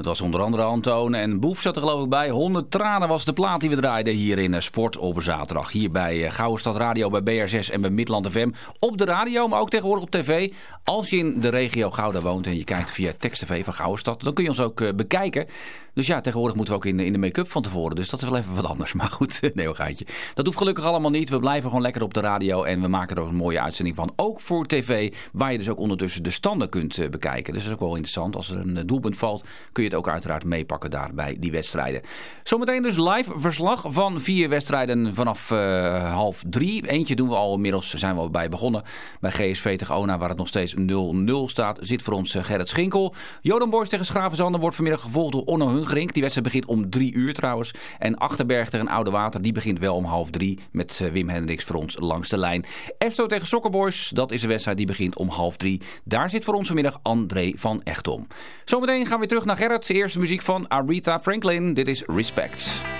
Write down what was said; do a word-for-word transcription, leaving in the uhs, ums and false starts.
Het was onder andere Antoon en Boef zat er geloof ik bij. honderd tranen was de plaat die we draaiden hier in Sport op zaterdag. Hier bij Gouden Stad Radio, bij B R zes en bij Midland F M. Op de radio, maar ook tegenwoordig op tv. Als je in de regio Gouda woont en je kijkt via Text T V van Gouden Stad, dan kun je ons ook uh, bekijken. Dus ja, tegenwoordig moeten we ook in, in de make-up van tevoren. Dus dat is wel even wat anders. Maar goed, nee hoor, geitje. Dat hoeft gelukkig allemaal niet. We blijven gewoon lekker op de radio. En we maken er ook een mooie uitzending van. Ook voor tv. Waar je dus ook ondertussen de standen kunt uh, bekijken. Dus dat is ook wel interessant. Als er een uh, doelpunt valt, kun je het ook uiteraard meepakken daar bij die wedstrijden. Zometeen dus live verslag van vier wedstrijden vanaf uh, half drie. Eentje doen we al inmiddels. Zijn we al bij begonnen. Bij G S V tegen Ona, waar het nog steeds nul nul staat. Zit voor ons uh, Gerrit Schinkel. Jodan Boys tegen Schravenzanden wordt vanmiddag gevolgd door Onno Hungerink. Die wedstrijd begint om drie uur trouwens. En Achterberg tegen Oude Water, die begint wel om half drie. Met uh, Wim Hendricks voor ons langs de lijn. Esto tegen Sokkerboys, dat is de wedstrijd die begint om half drie. Daar zit voor ons vanmiddag André van Echtom. Zometeen gaan we weer terug naar Gerrit. Eerste muziek van Aretha Franklin. Dit is Respect.